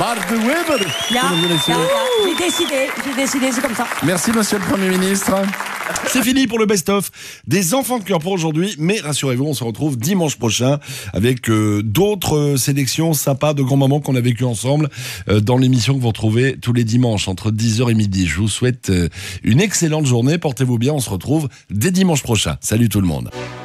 Bart de Weber. J'ai décidé, c'est comme ça. Merci, monsieur le Premier ministre. C'est fini pour le best-of des enfants de cœur pour aujourd'hui, mais rassurez-vous, on se retrouve dimanche prochain avec d'autres sélections sympas de grands moments qu'on a vécu ensemble dans l'émission que vous retrouvez tous les dimanches entre 10h et midi. Je vous souhaite une excellente journée, portez-vous bien, on se retrouve dès dimanche prochain. Salut tout le monde.